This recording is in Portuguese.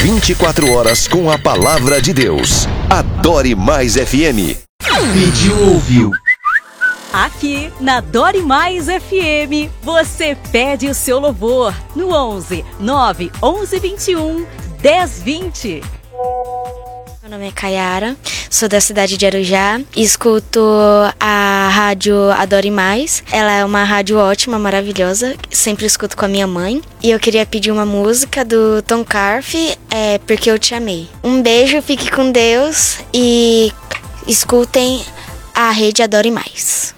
24 horas com a palavra de Deus. Adore Mais FM. Pediu, ouviu. Aqui na Adore Mais FM, você pede o seu louvor no 11 9 11 21 10 20. Meu nome é Kayara, sou da cidade de Arujá, escuto a rádio Adore Mais. Ela é uma rádio ótima, maravilhosa, sempre escuto com a minha mãe. E eu queria pedir uma música do Tom Carf, Porque Eu Te Amei. Um beijo, fique com Deus e escutem a rede Adore Mais.